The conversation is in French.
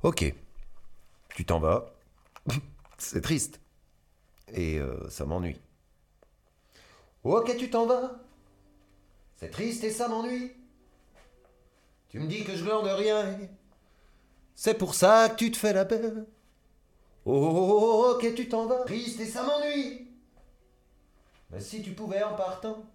Ok, tu t'en vas. C'est triste. Et ça m'ennuie. Ok, tu t'en vas. C'est triste et ça m'ennuie. Tu me dis que je glande rien. C'est pour ça que tu te fais la belle. Oh, ok, tu t'en vas. Triste et ça m'ennuie. Mais si tu pouvais en partant